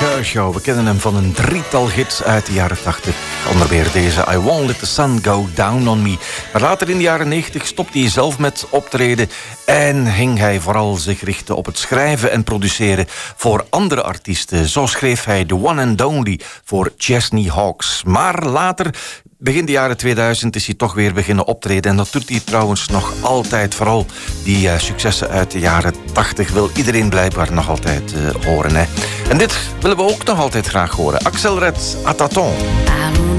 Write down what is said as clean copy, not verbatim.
Kershaw. We kennen hem van een drietal hits uit de jaren 80. Onder meer deze I Won't Let The Sun Go Down On Me. Maar later in de jaren 90 stopte hij zelf met optreden en ging hij vooral zich richten op het schrijven en produceren voor andere artiesten. Zo schreef hij The One and Only voor Chesney Hawkes. Maar later, begin de jaren 2000, is hij toch weer beginnen optreden. En dat doet hij trouwens nog altijd. Vooral die successen uit de jaren 80 wil iedereen blijkbaar nog altijd horen. Hè. En dit willen we ook nog altijd graag horen. Axel Red, Ataton.